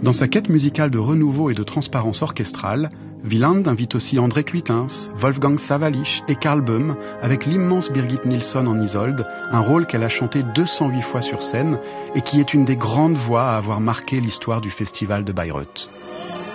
Dans sa quête musicale de renouveau et de transparence orchestrale, Wieland invite aussi André Cluytens, Wolfgang Sawallisch et Karl Böhm avec l'immense Birgit Nilsson en Isolde, un rôle qu'elle a chanté 208 fois sur scène et qui est une des grandes voix à avoir marqué l'histoire du festival de Bayreuth.